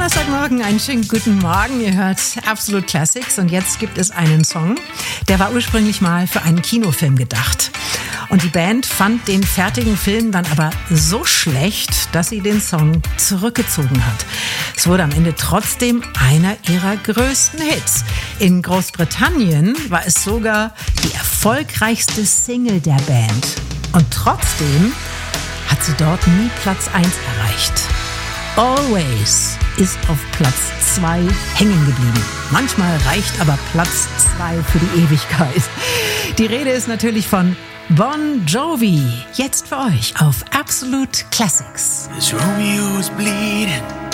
Donnerstagmorgen, einen schönen guten Morgen. Ihr hört Absolute Classics und jetzt gibt es einen Song, der war ursprünglich mal für einen Kinofilm gedacht. Und die Band fand den fertigen Film dann aber so schlecht, dass sie den Song zurückgezogen hat. Es wurde am Ende trotzdem einer ihrer größten Hits. In Großbritannien war es sogar die erfolgreichste Single der Band. Und trotzdem hat sie dort nie Platz 1 erreicht. Always ist auf Platz 2 hängen geblieben. Manchmal reicht aber Platz 2 für die Ewigkeit. Die Rede ist natürlich von Bon Jovi. Jetzt für euch auf Absolute Classics. As Romeo's bleeding